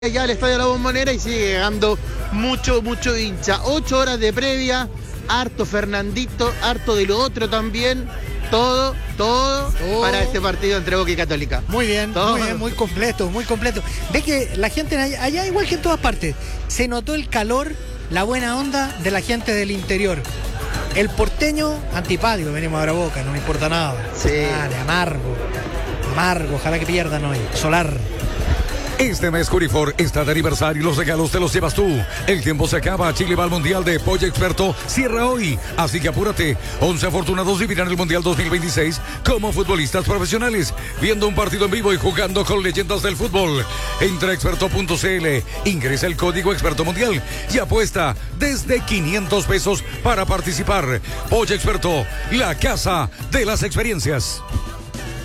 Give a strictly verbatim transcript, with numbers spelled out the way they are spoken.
Ya al Estadio La Bombonera y sigue llegando mucho, mucho hincha. Ocho horas de previa, harto Fernandito, harto de lo otro también. Todo, todo oh. para este partido entre Boca y Católica. Muy bien, todo. muy bien, muy completo, muy completo. Ve que la gente allá, allá, igual que en todas partes, se notó el calor, la buena onda de la gente del interior. El porteño, antipático, venimos a ver a Boca, no me importa nada. Sí. Dale, amargo, amargo, ojalá que pierdan hoy. Solar. Este mes Curifor está de aniversario y los regalos te los llevas tú. El tiempo se acaba, Chile va al Mundial de Pollo Experto, cierra hoy. Así que apúrate, once afortunados vivirán el Mundial dos mil veintiséis como futbolistas profesionales, viendo un partido en vivo y jugando con leyendas del fútbol. Entra a experto punto c l, ingresa el código Experto Mundial y apuesta desde quinientos pesos para participar. Pollo Experto, la casa de las experiencias.